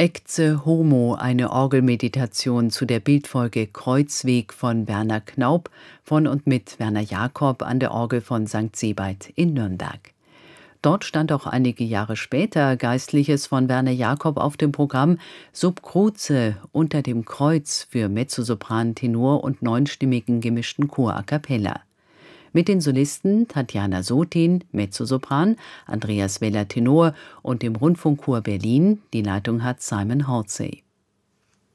Ecce Homo, eine Orgelmeditation zu der Bildfolge Kreuzweg von Werner Knaub von und mit Werner Jakob an der Orgel von St. Sebald in Nürnberg. Dort stand auch einige Jahre später Geistliches von Werner Jakob auf dem Programm Sub Cruce, unter dem Kreuz, für Mezzosopran, Tenor und neunstimmigen gemischten Chor a cappella. Mit den Solisten Tatjana Sotin, Mezzosopran, Andreas Weller, Tenor und dem Rundfunkchor Berlin. Die Leitung hat Simon Halsey.